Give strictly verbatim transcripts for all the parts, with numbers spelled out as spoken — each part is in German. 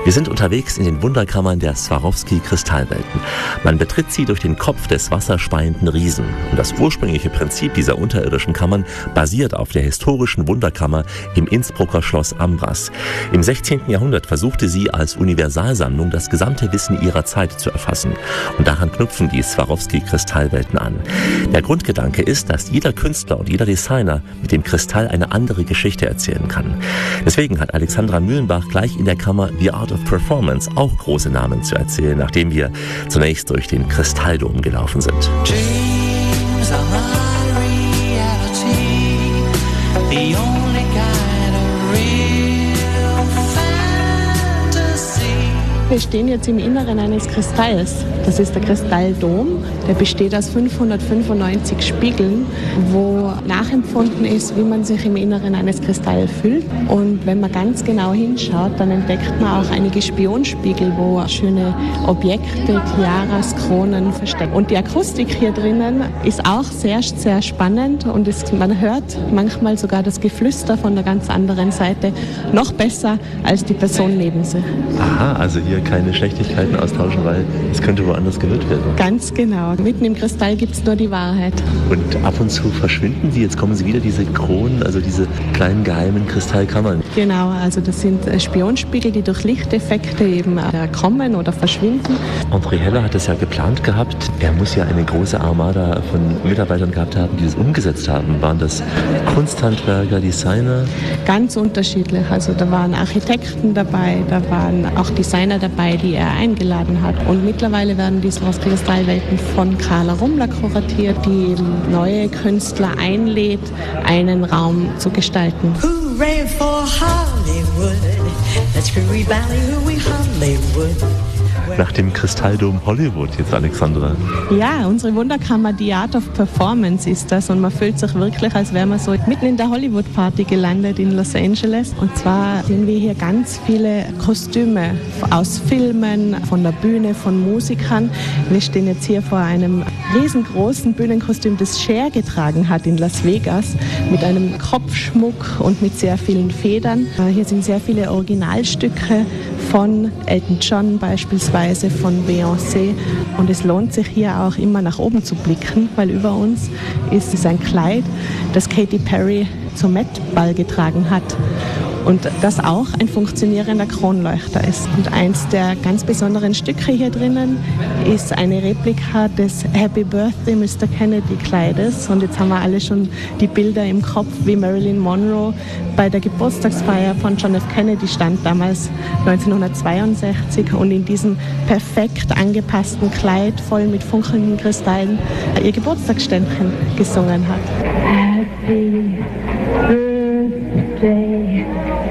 Wir sind unterwegs in den Wunderkammern der Swarovski-Kristallwelten. Man betritt sie durch den Kopf des wasserspeienden Riesen. Und das ursprüngliche Prinzip dieser unterirdischen Kammern basiert auf der historischen Wunderkammer im Innsbrucker Schloss Ambras. Im sechzehnten Jahrhundert versuchte sie als Universalsammlung das gesamte Wissen ihrer Zeit zu erfassen. Und daran knüpfen die Swarovski-Kristallwelten an. Der Grundgedanke ist, dass jeder Künstler und jeder Designer mit dem Kristall eine andere Geschichte erzählen kann. Deswegen hat Alexandra Mühlenbach gleich in der Kammer The Art of Performance auch große Namen zu erzählen, nachdem wir zunächst durch den Kristalldom gelaufen sind. Dreams are my reality, the only kind of real fantasy. Wir stehen jetzt im Inneren eines Kristalls. Das ist der Kristalldom. Der besteht aus fünfhundertfünfundneunzig Spiegeln, wo nachempfunden ist, wie man sich im Inneren eines Kristalls fühlt. Und wenn man ganz genau hinschaut, dann entdeckt man auch einige Spionspiegel, wo schöne Objekte, Tiaras, Kronen verstecken. Und die Akustik hier drinnen ist auch sehr, sehr spannend und es, man hört manchmal sogar das Geflüster von der ganz anderen Seite noch besser als die Person neben sich. Aha, also hier keine Schlechtigkeiten austauschen, weil es könnte woanders gehört werden. Ganz genau. Mitten im Kristall gibt es nur die Wahrheit. Und ab und zu verschwinden sie, jetzt kommen sie wieder, diese Kronen, also diese kleinen geheimen Kristallkammern. Genau, also das sind Spionspiegel, die durch Lichteffekte eben kommen oder verschwinden. André Heller hat es ja geplant gehabt. Er muss ja eine große Armada von Mitarbeitern gehabt haben, die das umgesetzt haben. Waren das Kunsthandwerker, Designer? Ganz unterschiedlich. Also da waren Architekten dabei, da waren auch Designer dabei, die er eingeladen hat. Und mittlerweile werden die Swarovski-Kristallwelten von Carla Rummler kuratiert, die neue Künstler einlädt, einen Raum zu gestalten. Hooray for Hollywood, let's screwy ballyhooey Hollywood. Nach dem Kristalldom Hollywood jetzt, Alexandra. Ja, unsere Wunderkammer The Art of Performance ist das und man fühlt sich wirklich, als wäre man so mitten in der Hollywood-Party gelandet in Los Angeles. Und zwar sehen wir hier ganz viele Kostüme aus Filmen, von der Bühne, von Musikern. Wir stehen jetzt hier vor einem riesengroßen Bühnenkostüm, das Cher getragen hat in Las Vegas, mit einem Kopfschmuck und mit sehr vielen Federn. Hier sind sehr viele Originalstücke von Elton John beispielsweise, von Beyoncé. Und es lohnt sich hier auch immer nach oben zu blicken, weil über uns ist es ein Kleid, das Katy Perry zum Met-Ball getragen hat. Und das auch ein funktionierender Kronleuchter ist. Und eins der ganz besonderen Stücke hier drinnen ist eine Replika des Happy Birthday Mister Kennedy Kleides. Und jetzt haben wir alle schon die Bilder im Kopf, wie Marilyn Monroe bei der Geburtstagsfeier von John F. Kennedy stand, damals neunzehnhundertzweiundsechzig, und in diesem perfekt angepassten Kleid, voll mit funkelnden Kristallen, ihr Geburtstagsständchen gesungen hat. Happy Birthday.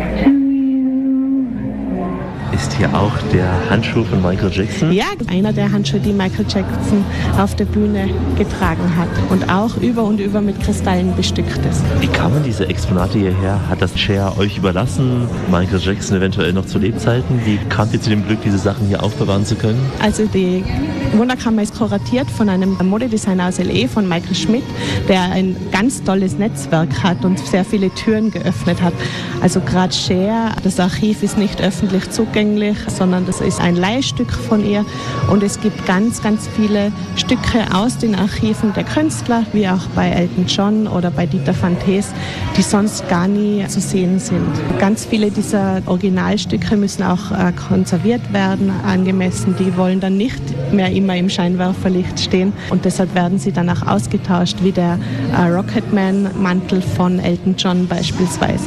Ist hier auch der Handschuh von Michael Jackson? Ja, einer der Handschuhe, die Michael Jackson auf der Bühne getragen hat und auch über und über mit Kristallen bestückt ist. Wie kamen diese Exponate hierher? Hat das Cher euch überlassen? Michael Jackson eventuell noch zu Lebzeiten? Wie kamt ihr zu dem Glück, diese Sachen hier aufbewahren zu können? Also die Wunderkammer ist kuratiert von einem Modedesigner aus L A, von Michael Schmidt, der ein ganz tolles Netzwerk hat und sehr viele Türen geöffnet hat. Also gerade Cher, das Archiv ist nicht öffentlich zugänglich, sondern das ist ein Leihstück von ihr. Und es gibt ganz, ganz viele Stücke aus den Archiven der Künstler, wie auch bei Elton John oder bei Dieter Van Thees, die sonst gar nie zu sehen sind. Ganz viele dieser Originalstücke müssen auch äh, konserviert werden, angemessen. Die wollen dann nicht mehr immer im Scheinwerferlicht stehen und deshalb werden sie dann auch ausgetauscht, wie der äh, Rocketman-Mantel von Elton John beispielsweise.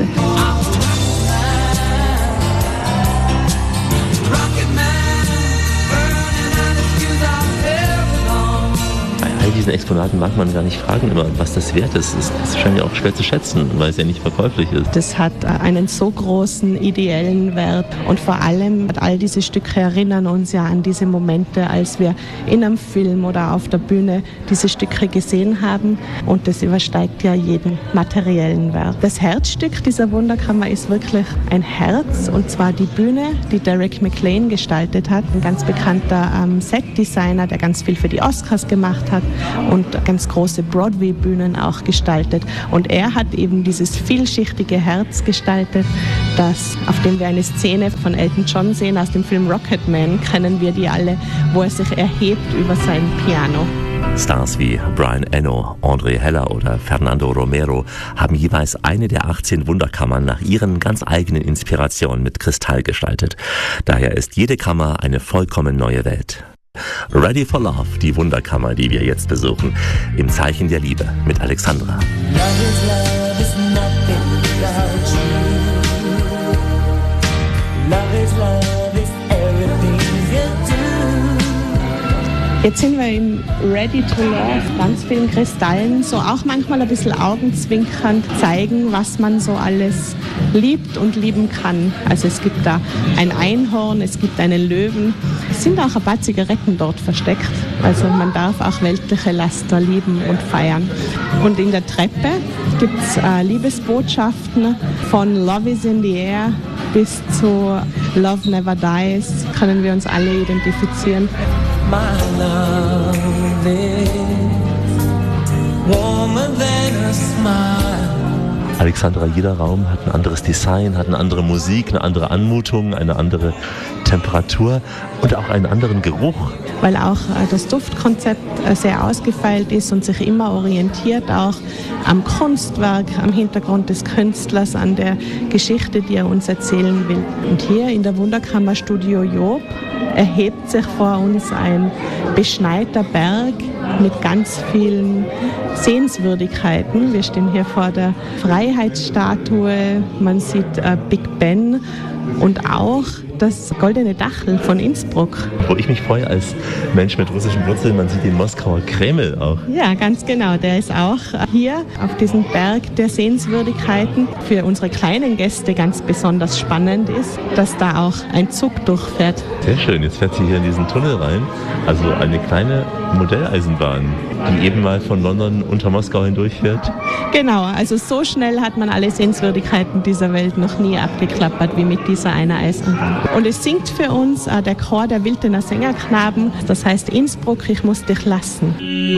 Diesen Exponaten mag man gar nicht fragen, immer, was das wert ist. Es ist wahrscheinlich auch schwer zu schätzen, weil es ja nicht verkäuflich ist. Das hat einen so großen ideellen Wert und vor allem all diese Stücke erinnern uns ja an diese Momente, als wir in einem Film oder auf der Bühne diese Stücke gesehen haben, und das übersteigt ja jeden materiellen Wert. Das Herzstück dieser Wunderkammer ist wirklich ein Herz, und zwar die Bühne, die Derek McLane gestaltet hat, ein ganz bekannter ähm, Set-Designer, der ganz viel für die Oscars gemacht hat. und ganz große Broadway-Bühnen auch gestaltet. Und er hat eben dieses vielschichtige Herz gestaltet, das, auf dem wir eine Szene von Elton John sehen aus dem Film Rocketman, kennen wir die alle, wo er sich erhebt über sein Piano. Stars wie Brian Eno, André Heller oder Fernando Romero haben jeweils eine der achtzehn Wunderkammern nach ihren ganz eigenen Inspirationen mit Kristall gestaltet. Daher ist jede Kammer eine vollkommen neue Welt. Ready for Love, die Wunderkammer, die wir jetzt besuchen, im Zeichen der Liebe mit Alexandra. Love is love is nothing without you. Love is love is everything you do. Jetzt sind wir in Ready to Love, ganz vielen Kristallen, so auch manchmal ein bisschen augenzwinkernd zeigen, was man so alles liebt und lieben kann. Also es gibt da ein Einhorn, es gibt einen Löwen, es sind auch ein paar Zigaretten dort versteckt. Also man darf auch weltliche Laster lieben und feiern. Und in der Treppe gibt es äh, Liebesbotschaften von Love is in the air bis zu Love never dies, können wir uns alle identifizieren. My love is warmer than a smile. Alexandra, jeder Raum hat ein anderes Design, hat eine andere Musik, eine andere Anmutung, eine andere Temperatur und auch einen anderen Geruch. Weil auch äh, das Duftkonzept äh, sehr ausgefeilt ist und sich immer orientiert auch am Kunstwerk, am Hintergrund des Künstlers, an der Geschichte, die er uns erzählen will. Und hier in der Wunderkammer Studio Job erhebt sich vor uns ein beschneiter Berg mit ganz vielen Sehenswürdigkeiten. Wir stehen hier vor der Freiheitsstatue, man sieht äh, Big Ben und auch das Goldene Dachl von Innsbruck. Wo ich mich freue als Mensch mit russischen Wurzeln, man sieht den Moskauer Kreml auch. Ja, ganz genau. Der ist auch hier auf diesem Berg der Sehenswürdigkeiten. Für unsere kleinen Gäste ganz besonders spannend ist, dass da auch ein Zug durchfährt. Sehr schön. Jetzt fährt sie hier in diesen Tunnel rein. Also eine kleine Modelleisenbahn, die eben mal von London unter Moskau hindurchfährt. Genau. Also so schnell hat man alle Sehenswürdigkeiten dieser Welt noch nie abgeklappert wie mit dieser einer Eisenbahn. Und es singt für uns äh, der Chor der Wiltener Sängerknaben, das heißt Innsbruck, ich muss dich lassen.